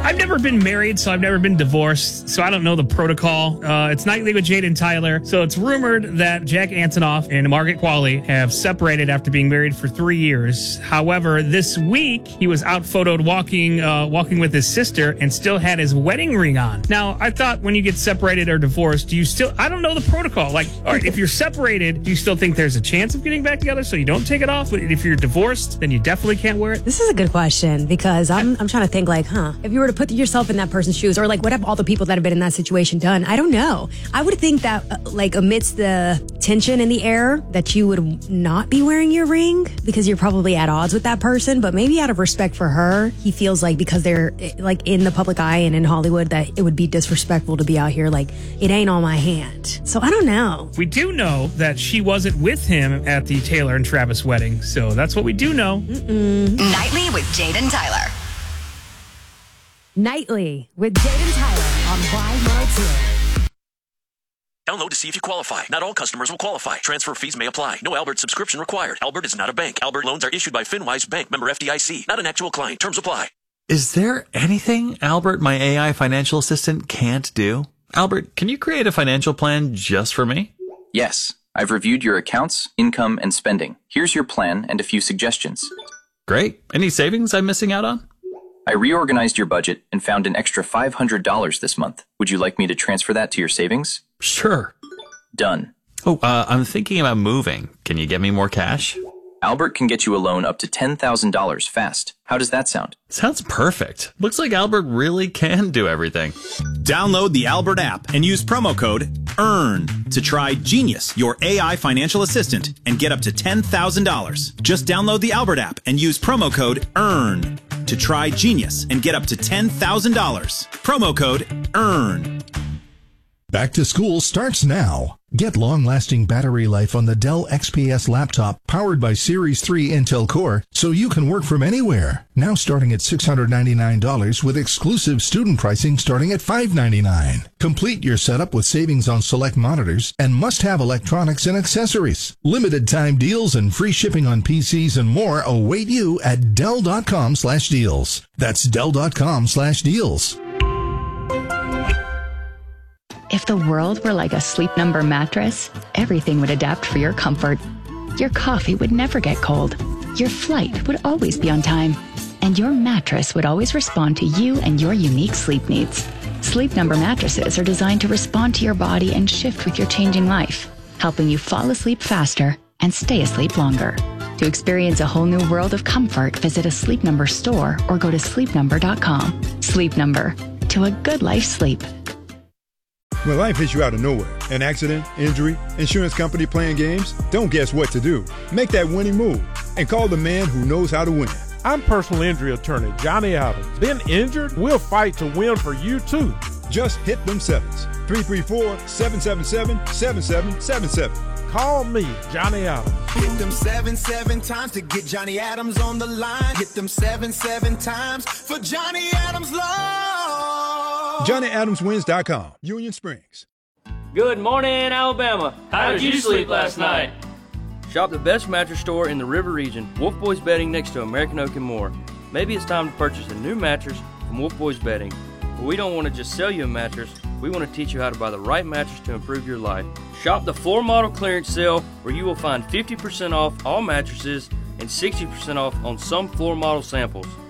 I've never been married, so I've never been divorced, so I don't know the protocol. It's Nightly with Jade and Tyler. So it's rumored that Jack Antonoff and Margaret Qualley have separated after being married for 3 years. However, this week he was out photoed walking with his sister and still had his wedding ring on. Now, I thought when you get separated or divorced, I don't know the protocol. Like, all right, if you're separated, do you still think there's a chance of getting back together so you don't take it off? But if you're divorced, then you definitely can't wear it? This is a good question because I'm trying to think if you were to put yourself in that person's shoes, or what have all the people that have been in that situation done? I don't know. I would think that amidst the tension in the air that you would not be wearing your ring because you're probably at odds with that person, but maybe out of respect for her, he feels like because they're in the public eye and in Hollywood that it would be disrespectful to be out here it ain't on my hand. So I don't know. We do know that she wasn't with him at the Taylor and Travis wedding, so that's what we do know. Nightly with Jade and Tyler. Nightly with Jade and Tyler on Y102. Download to see if you qualify. Not all customers will qualify. Transfer fees may apply. No Albert subscription required. Albert is not a bank. Albert loans are issued by FinWise Bank, member FDIC. Not an actual client. Terms apply. Is there anything Albert, my AI financial assistant, can't do? Albert, can you create a financial plan just for me? Yes. I've reviewed your accounts, income, and spending. Here's your plan and a few suggestions. Great. Any savings I'm missing out on? I reorganized your budget and found an extra $500 this month. Would you like me to transfer that to your savings? Sure. Done. Oh, I'm thinking about moving. Can you get me more cash? Albert can get you a loan up to $10,000 fast. How does that sound? Sounds perfect. Looks like Albert really can do everything. Download the Albert app and use promo code EARN to try Genius, your AI financial assistant, and get up to $10,000. Just download the Albert app and use promo code EARN to try Genius and get up to $10,000. Promo code EARN. Back to school starts now. Get long-lasting battery life on the Dell XPS laptop powered by Series 3 Intel Core so you can work from anywhere. Now starting at $699 with exclusive student pricing starting at $599. Complete your setup with savings on select monitors and must-have electronics and accessories. Limited time deals and free shipping on PCs and more await you at Dell.com/deals. That's Dell.com/deals. If the world were like a Sleep Number mattress, everything would adapt for your comfort. Your coffee would never get cold. Your flight would always be on time. And your mattress would always respond to you and your unique sleep needs. Sleep Number mattresses are designed to respond to your body and shift with your changing life, helping you fall asleep faster and stay asleep longer. To experience a whole new world of comfort, visit a Sleep Number store or go to sleepnumber.com. Sleep Number. To a good life's sleep. When life hits you out of nowhere, an accident, injury, insurance company playing games, don't guess what to do. Make that winning move and call the man who knows how to win. I'm personal injury attorney Johnny Adams. Been injured? We'll fight to win for you too. Just hit them sevens. 334-777-7777. Call me, Johnny Adams. Hit them 7 times to get Johnny Adams on the line. Hit them 7 times for Johnny Adams Law. JohnnyAdamsWins.com, Union Springs. Good morning, Alabama. How did you sleep last night? Shop the best mattress store in the River Region, Wolf Boys Bedding next to American Oak and more. Maybe it's time to purchase a new mattress from Wolf Boys Bedding. But we don't want to just sell you a mattress. We want to teach you how to buy the right mattress to improve your life. Shop the floor model clearance sale where you will find 50% off all mattresses and 60% off on some floor model samples.